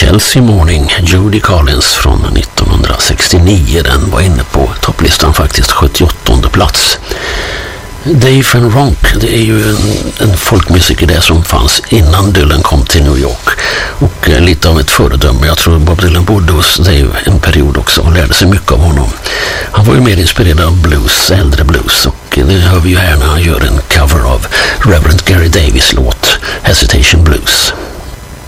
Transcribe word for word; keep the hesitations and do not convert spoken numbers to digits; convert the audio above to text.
Chelsea Morning, Judy Collins från nittonhundrasextionio. Den var inne på topplistan faktiskt, sjuttioåttonde plats. Dave Van Ronk, det är ju en, en folkmusiker där som fanns innan Dylan kom till New York och eh, lite av ett föredöme. Jag tror Bob Dylan bodde hos Dave en period också och lärde sig mycket av honom. Han var ju mer inspirerad av blues, äldre blues, och det hör vi ju här när han gör en cover av Reverend Gary Davis låt Hesitation Blues.